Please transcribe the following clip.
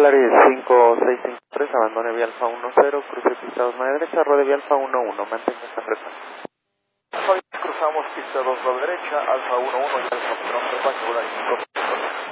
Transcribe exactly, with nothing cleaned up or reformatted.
Polaris cinco seis cinco tres, abandone vía Alfa uno cero, cruce pista dos a la derecha, rode vía Alfa uno uno, manténgase en retorno. Cruzamos pista dos a la derecha, Alfa uno uno y Alfa Pronto, Polaris cinco.